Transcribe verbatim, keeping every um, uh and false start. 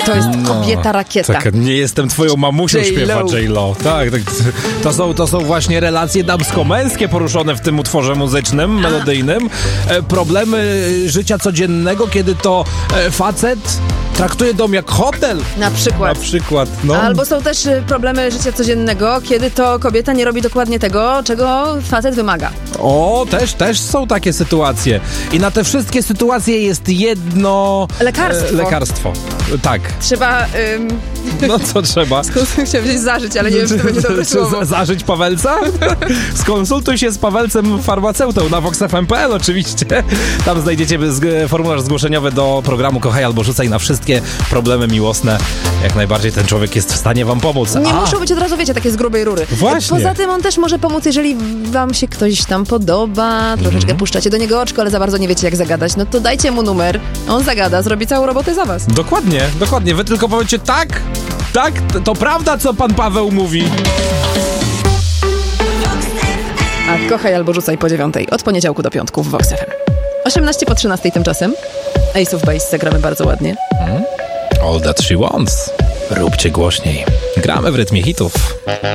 to jest kobieta rakieta. Tak, nie jestem twoją mamusią, J-Lo. śpiewa J-Lo. Tak, tak, to są, to są właśnie relacje damsko-męskie poruszone w tym utworze muzycznym, melodyjnym. E, problemy życia codziennego, kiedy to e, facet traktuje dom jak hotel. Na przykład. Na przykład, no. Albo są też y, problemy życia codziennego, kiedy to kobieta nie robi dokładnie tego, czego facet wymaga. O, też, też są takie sytuacje. I na te wszystkie sytuacje jest jedno... Lekarstwo. E, lekarstwo. Tak. Trzeba... Ym... No co trzeba? Chciałem wziąć zażyć, ale nie wiem, czy to będzie dobre słowo. Zażyć Pawelca? Skonsultuj się z Pawelcem farmaceutą na vox f m kropka p l oczywiście. Tam znajdziecie z, formularz zgłoszeniowy do programu Kochaj albo Rzucaj na wszystkie problemy miłosne. Jak najbardziej ten człowiek jest w stanie wam pomóc. Nie A. muszą być od razu, wiecie, takie z grubej rury. Właśnie. Poza tym on też może pomóc, jeżeli wam się ktoś tam podoba, troszeczkę mm. puszczacie do niego oczko, ale za bardzo nie wiecie, jak zagadać, no to dajcie mu numer, on zagada, zrobi całą robotę za was. Dokładnie, dokładnie. Wy tylko powiecie tak, tak, to, to prawda, co pan Paweł mówi. A Kochaj albo Rzucaj po dziewiątej, od poniedziałku do piątku w Vox F M. osiemnaście po trzynastej tymczasem. Ace of Base zagramy bardzo ładnie. All that she wants. Róbcie głośniej. Gramy w rytmie hitów.